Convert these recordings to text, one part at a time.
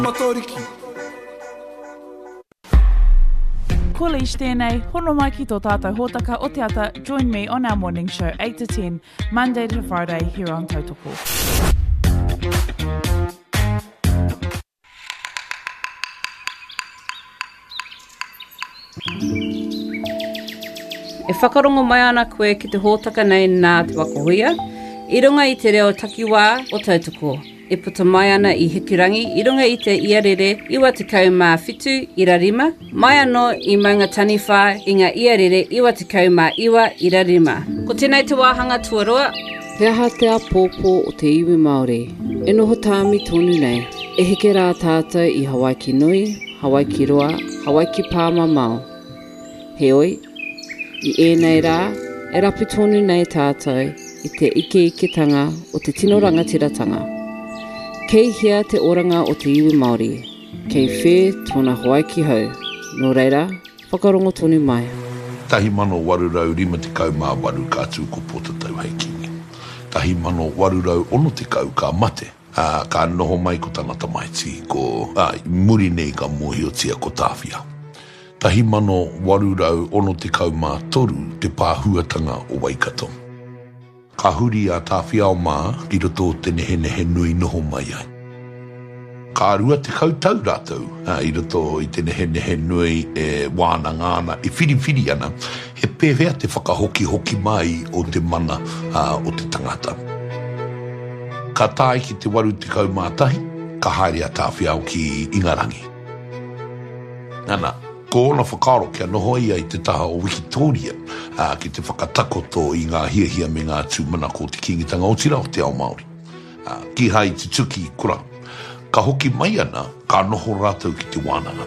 Motoriki. Ko leish tēnei, hono mai ki tō tātou hōtaka o te ata. Join me on our morning show 8 to 10, Monday to Friday here on Tautoko. E whakarongo mai ana koe ki te hōtaka nei nā te wakohuia, i runga i te reo takiwā o Tautoko. E puta mai ana i Hikirangi, i runga i te iarere iwa te kaumā whitu ira rima, mai anō i maunga taniwha i ngā iarere iwa te kaumā iwa ira rima. Ko tēnei te wāhanga tuarua. He aha te apōpō o te iwi Māori. E noho tāmi tonu nei. E heke rā tātou i Hawaii Nui, Hawaii Roa, Hawaii Pāma Mau. He oi, i ēnei rā, e rapi tonu nei tātou i te ike-iketanga o te tino rangatiratanga. Kei hea te oranga o te iwi Māori. Kei whē tōna Hawaii ki hau. Nō reira, whakarongo tonu mai. Tahi mano warurau rima te kau mā waru kātū ko pōtatau hei kingi. Tahi mano warurau ono te kau ka mate. Ka noho mai ko tangata maiti ko muri nei ka mōhiotia ko tāwhia. Tahi mano warurau ono te kau mā toru te pāhuatanga o Waikato. Ka huri a tāwhia o mā ki roto te nehe nui noho mai ai. Ka arua te kautau rātou i roto i te nehe nui e wāna ngāna i whiri ana he pēwea te whakahoki mai o te mana o te tangata. Ka tāi ki te waru te kau mātahi, ka haere a tāwhia o ki Ingarangi. Nana, ko ona whakaro kia noho ia i te taha o Wikitoria ki te whakatakoto i ngā hia me ngā tūmana ko te kingitanga o tira o te ao Māori. Ki hai te tuki kura. Ka hoki mai ana, ka noho rātou ki te wānanga.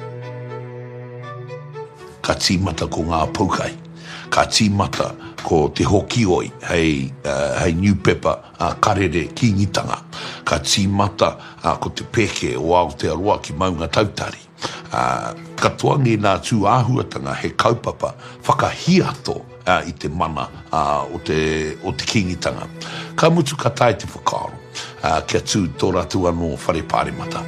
Ka tīmata ko ngā paukai. Ka tīmata ko te hokioi hei New Pepper karere kingitanga. Ka tīmata ko te peke o Aotearoa ki maunga tautari. Ka tuangi nā tū āhuatanga he kaupapa whakahiato i te mana o te kingitanga. Ka mutu ka tae te whakaro kia tū tō ratu anō whare pāremata.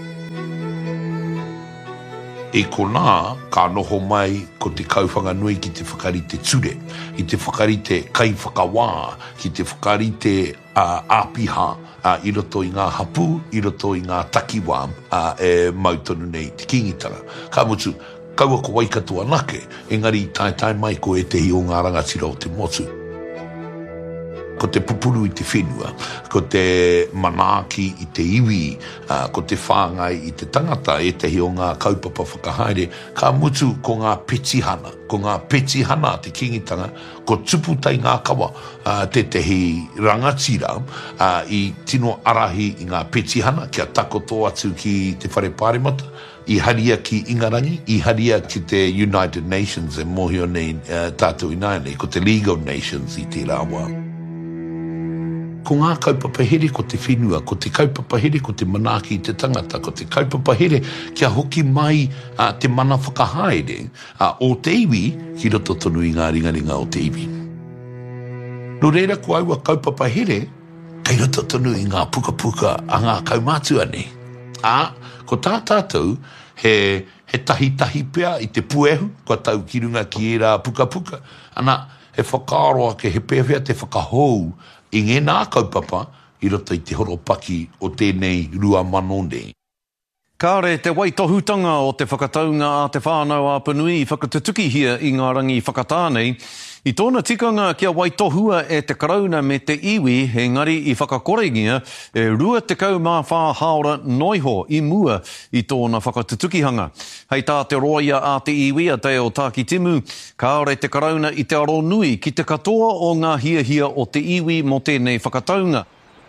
E ko nā, ka noho mai ko te kauwhanga nui ki te whakarite ture, i te whakarite kai whakawā, ki te whakarite āpiha, i roto i ngā hapu, i roto i ngā takiwā e mautonu nei te kingitanga. Ka mutu, kaua ko Waikato anake, engari tai mai ko e tehi o ngā rangatira o te motu. Ko te pupuru i te whenua, ko te manaaki i te iwi, ko te whāngai i te tangata e tehi o ngā kaupapa whakahaere, ka mutu ko ngā petihana, te kingitanga, ko tuputai ngā kawa, te tehi rangatira i tino arahi i ngā petihana, kia takoto atu ki te whare pāremata, i haria ki Ingarangi, i haria ki te United Nations e mohio nei tātou inaine, ko te League of Nations i te rāua. Ko ngā kaupapahere ko te whenua, ko te kaupapahere ko te manaaki i te tangata, ko te kaupapahere kia hoki mai te mana whakahaere o te iwi ki roto tonu i ngā ringaringa o te iwi. No reira ko aua kaupapahere, kei roto tonu i ngā puka a ngā kaumātua nei. Ko tā tātou he tahi pea i te puehu, ko tau ki runga ki e rā puka. Ana he whakaroa ke he pewhea te whakahou i ngē nā kaupapa i roto i te horopaki o tēnei rua manone. Kāre te waitohutanga o te whakataunga a te whānau a Panui i whakatutuki hia i ngā rangi whakatānei. I tōna tikanga kia waitohua e te karauna me te iwi he ngari i whakakorengia e rua te kau mā whā haora noiho i mua i tōna whakatutukihanga. Hei tā te roia a te iwi a te o Tāki Timu, kāore te karauna i te aro nui ki te katoa o ngā hia o te iwi mo tēnei whakataunga.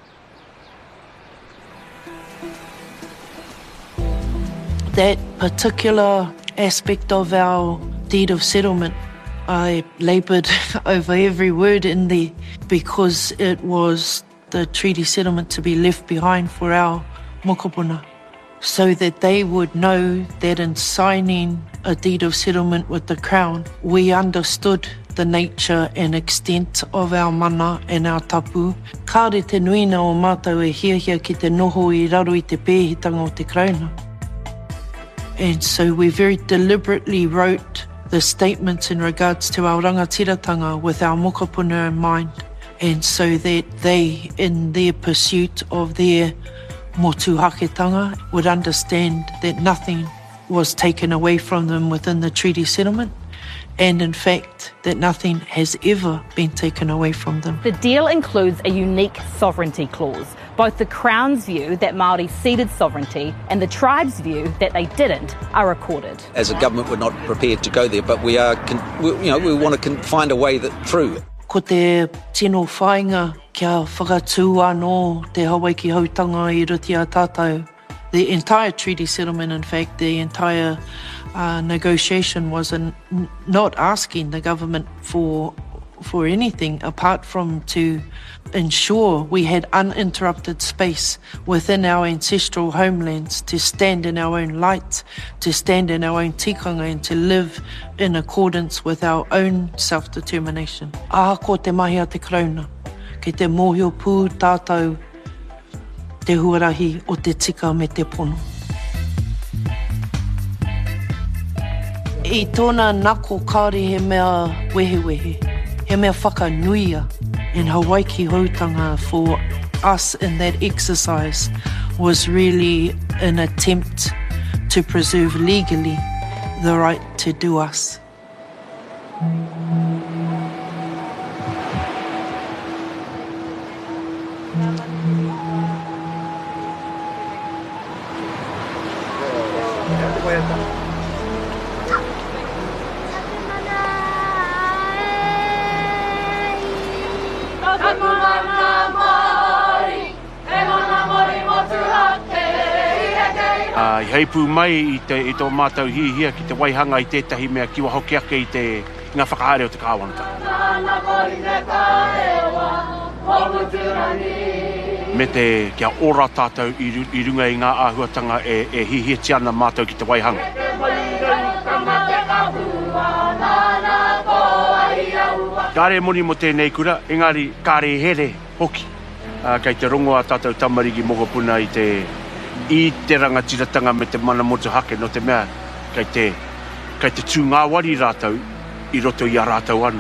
That particular aspect of our deed of settlement, I laboured over every word in there because it was the treaty settlement to be left behind for our mokopuna, so that they would know that in signing a deed of settlement with the Crown, we understood the nature and extent of our mana and our tapu. Kāre te nuina o mātou e hiahia ki te noho I raro I te pēhitanga o te krauna. And so we very deliberately wrote the statements in regards to our rangatiratanga with our mokopuna in mind. And so that they, in their pursuit of their motuhaketanga, would understand that nothing was taken away from them within the treaty settlement, and in fact that nothing has ever been taken away from them. The deal includes a unique sovereignty clause. Both the Crown's view that Māori ceded sovereignty and the tribe's view that they didn't are recorded. As a government, we're not prepared to go there, but we are, we want to find a way through. Ko te tino whainga kia whakatū anō te Hawaii ki hautanga I ruti a tātou. The entire treaty settlement, in fact, the entire negotiation was not asking the government for anything apart from to ensure we had uninterrupted space within our ancestral homelands to stand in our own light, to stand in our own tikanga and to live in accordance with our own self-determination. Ko te mahi a te krauna, ke te mōhio pū tātou te huarahi o te tika me te pono. I tōna nako kāre he mea wehewehe, he mea whakanuia in Hawaii ki hautanga for us in that exercise was really an attempt to preserve legally the right to do us. I heipu mai I tō mātou hihia ki te waihanga I tētahi mea kiwa hoki ake I te ngā whakaare o te kāwanata. Me te kia ora tātou I runga I ngā āhuatanga e hihia tiana mātou ki te waihanga. Kāre moni mo tēnei kura, engari kāre here hoki. Kei te rongoa tātou tamariki mokopuna I te rangatiratanga me te mana motuhake no te mea, kei te tū ngā wari rātou I roto I a rātou anu.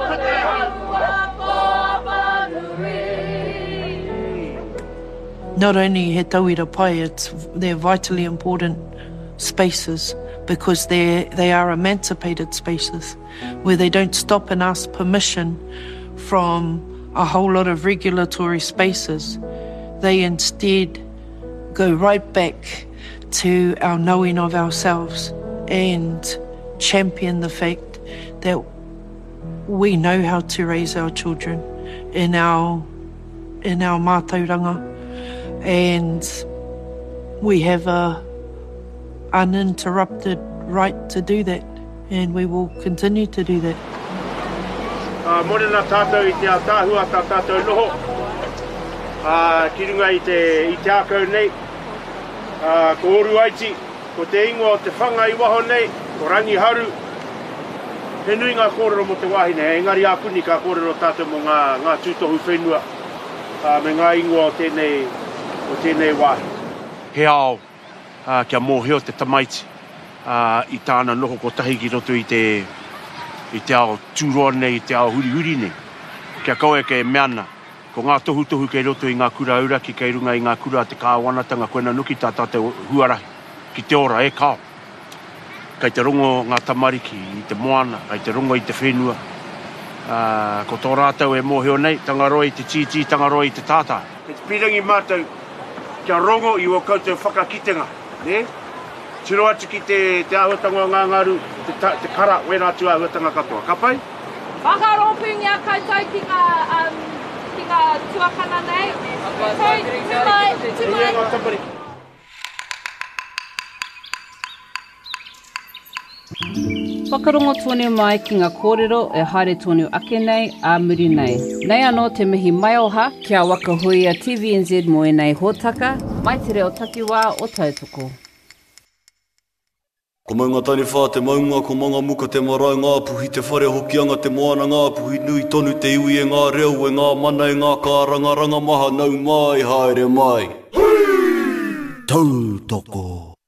Not only he tauira pai, they're vitally important spaces because they are emancipated spaces where they don't stop and ask permission from a whole lot of regulatory spaces. They instead go right back to our knowing of ourselves and champion the fact that we know how to raise our children in our mātauranga, and we have a uninterrupted right to do that, and we will continue to do that. Morena tātou I te tāhua tātou noho. Ki runga I te akau nei, ko oru aiti, ko te ingoa o te whanga I waho nei, ko rangi haru. He nui ngā kōrero mo te wahine, engari a kuni ka kōrero tātou mo ngā tūtohu whenua, me ngā ingoa o tēnei wahi. He ao, kia mōheo te tamaiti, I tāna noho ko tahi ki roto I te ao tūroa nei, I te ao huri nei. Kia koe ke meana, ko ngā tohu kei roto I ngā kura auraki kei runga I ngā kura te kāwanatanga koena nuki tātā te huarahi, ki te ora kao. Kei te rongo ngā tamariki I te moana, kei te rongo I te whenua. Ko tō rātou e mōheo nei, tangaroa I te titi, tangaroa I te tātā. Kei te pirangi mātou, kia rongo I o koutou whakakitenga, ne? Tiro atu ki te āhuatanga o ngā ngaru, te kara, wera atu āhuatanga katoa. Ka pai? Whakaropungia koutou ki ngā tuakana nei. Tūmai. Whakarongo tōne mai ki ngā kōrero e haere tōne ake nei, a muri nei. Nei anō te mihi mai oha, kia wakahoia TVNZ mo e nei hōtaka, mai te reo takiwā o tautoko. Ko maunga tani whā te maunga, ko manga muka te marae ngā puhi, te whare hokianga te moana ngā puhi, nui tonu te iwi e ngā reo, e ngā mana e ngā kāranga, ranga maha nau mai, haere mai. Tautoko.